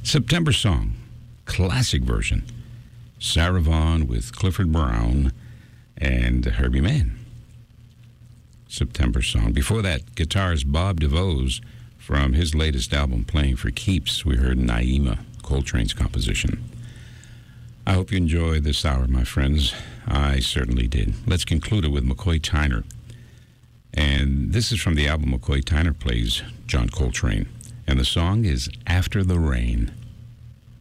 September Song, classic version. Sarah Vaughan with Clifford Brown and Herbie Mann. September Song. Before that, guitarist Bob DeVos from his latest album, Playing for Keeps. We heard Naima, Coltrane's composition. I hope you enjoyed this hour, my friends. I certainly did. Let's conclude it with McCoy Tyner. And this is from the album McCoy Tyner Plays John Coltrane. And the song is After the Rain.